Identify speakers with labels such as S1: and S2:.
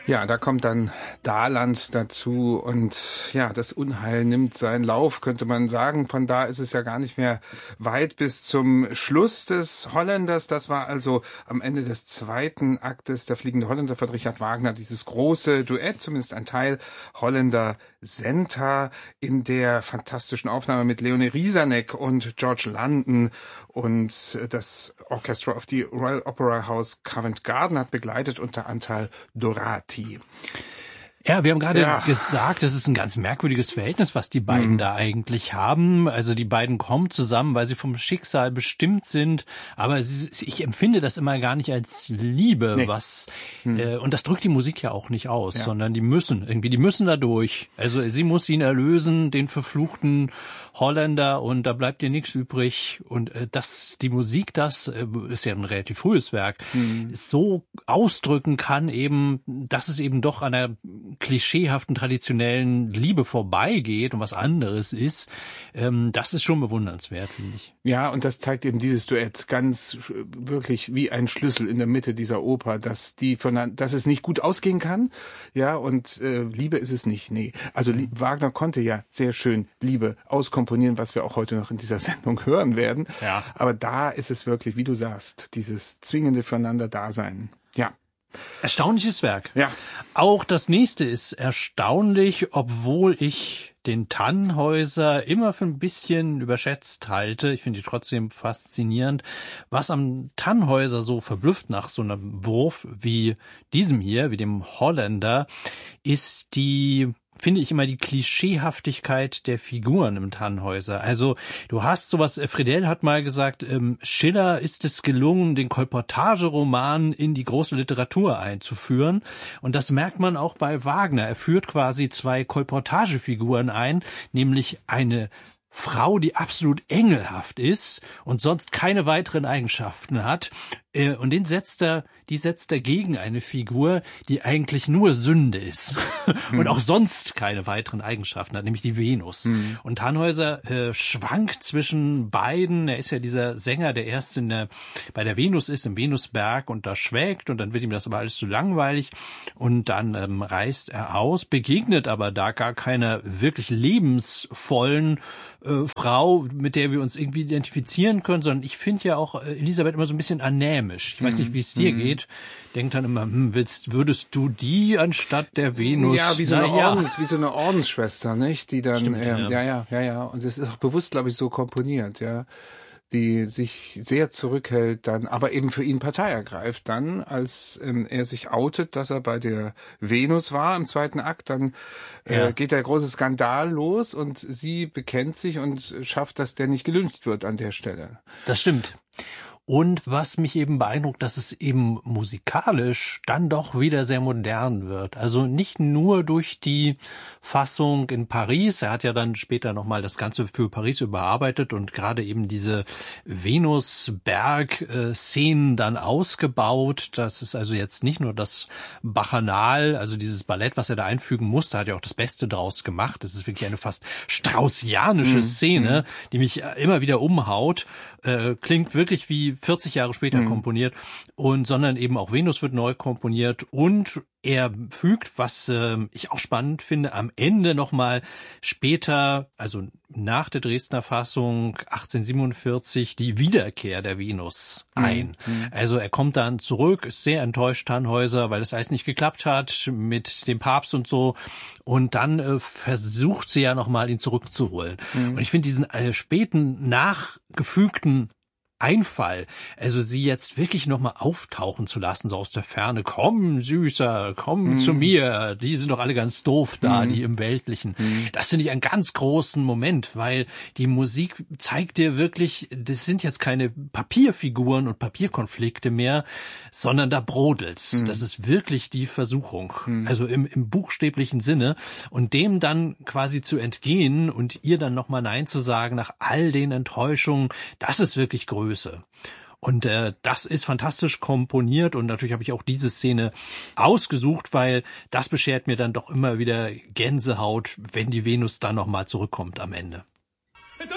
S1: Ja, da kommt dann Daland dazu und ja, das Unheil nimmt seinen Lauf, könnte man sagen. Von da ist es ja gar nicht mehr weit bis zum Schluss des Holländers. Das war also am Ende des zweiten Aktes Der fliegende Holländer von Richard Wagner, dieses große Duett, zumindest ein Teil, Holländer Senta, in der fantastischen Aufnahme mit Leonie Riesanek und George London, und das Orchestra of the Royal Opera House Covent Garden hat begleitet unter Anteil Dorati.
S2: Ja, wir haben gerade gesagt, das ist ein ganz merkwürdiges Verhältnis, was die beiden da eigentlich haben. Also die beiden kommen zusammen, weil sie vom Schicksal bestimmt sind. Aber ich empfinde das immer gar nicht als Liebe, und das drückt die Musik ja auch nicht aus, sondern die müssen da durch. Also sie muss ihn erlösen, den verfluchten Holländer, und da bleibt ihr nichts übrig. Und die Musik, das ist ja ein relativ frühes Werk, so ausdrücken kann eben, dass es eben doch an der klischeehaften, traditionellen Liebe vorbeigeht und was anderes ist, das ist schon bewundernswert, finde ich.
S1: Ja, und das zeigt eben dieses Duett ganz wirklich wie ein Schlüssel in der Mitte dieser Oper, dass es nicht gut ausgehen kann, ja, und Liebe ist es nicht, nee. Also Wagner konnte ja sehr schön Liebe auskomponieren, was wir auch heute noch in dieser Sendung hören werden. Ja. Aber da ist es wirklich, wie du sagst, dieses zwingende Füreinander-Dasein. Ja.
S2: Erstaunliches Werk.
S1: Ja.
S2: Auch das nächste ist erstaunlich, obwohl ich den Tannhäuser immer für ein bisschen überschätzt halte. Ich finde die trotzdem faszinierend. Was am Tannhäuser so verblüfft nach so einem Wurf wie diesem hier, wie dem Holländer, ist finde ich immer die Klischeehaftigkeit der Figuren im Tannhäuser. Also du hast sowas, Friedel hat mal gesagt, Schiller ist es gelungen, den Kolportageroman in die große Literatur einzuführen. Und das merkt man auch bei Wagner. Er führt quasi zwei Kolportagefiguren ein, nämlich eine Frau, die absolut engelhaft ist und sonst keine weiteren Eigenschaften hat. Und die setzt er gegen eine Figur, die eigentlich nur Sünde ist und auch sonst keine weiteren Eigenschaften hat, nämlich die Venus. Und Tannhäuser schwankt zwischen beiden. Er ist ja dieser Sänger, der erst bei der Venus ist, im Venusberg, und da schwelgt, und dann wird ihm das aber alles zu langweilig, und dann reist er aus, begegnet aber da gar keiner wirklich lebensvollen Frau, mit der wir uns irgendwie identifizieren können, sondern ich finde ja auch Elisabeth immer so ein bisschen anämisch. Ich weiß nicht, wie es dir geht. Denkt dann immer, würdest du die anstatt der Venus?
S1: Ja, wie so eine Ordensschwester, nicht? Die dann, stimmt, ja. Und das ist auch bewusst, glaube ich, so komponiert, ja. Die sich sehr zurückhält dann, aber eben für ihn Partei ergreift dann, als er sich outet, dass er bei der Venus war im zweiten Akt, dann geht der große Skandal los und sie bekennt sich und schafft, dass der nicht gelyncht wird an der Stelle.
S2: Das stimmt. Und was mich eben beeindruckt, dass es eben musikalisch dann doch wieder sehr modern wird. Also nicht nur durch die Fassung in Paris. Er hat ja dann später nochmal das Ganze für Paris überarbeitet und gerade eben diese Venusberg-Szenen dann ausgebaut. Das ist also jetzt nicht nur das Bacchanal, also dieses Ballett, was er da einfügen musste, hat ja auch das Beste draus gemacht. Das ist wirklich eine fast straussianische Szene, die mich immer wieder umhaut. Klingt wirklich wie 40 Jahre später komponiert, sondern eben auch Venus wird neu komponiert, und er fügt, was ich auch spannend finde, am Ende nochmal später, also nach der Dresdner Fassung 1847, die Wiederkehr der Venus ein. Also er kommt dann zurück, ist sehr enttäuscht, Tannhäuser, weil das alles nicht geklappt hat mit dem Papst und so, und dann versucht sie ja nochmal, ihn zurückzuholen. Und ich finde diesen späten, nachgefügten Einfall, also sie jetzt wirklich nochmal auftauchen zu lassen, so aus der Ferne, komm Süßer, komm zu mir, die sind doch alle ganz doof da, die im Weltlichen. Das finde ich einen ganz großen Moment, weil die Musik zeigt dir wirklich, das sind jetzt keine Papierfiguren und Papierkonflikte mehr, sondern da brodelt's. Das ist wirklich die Versuchung, also im buchstäblichen Sinne, und dem dann quasi zu entgehen und ihr dann nochmal Nein zu sagen nach all den Enttäuschungen, das ist wirklich Größe. Und das ist fantastisch komponiert, und natürlich habe ich auch diese Szene ausgesucht, weil das beschert mir dann doch immer wieder Gänsehaut, wenn die Venus dann nochmal zurückkommt am Ende.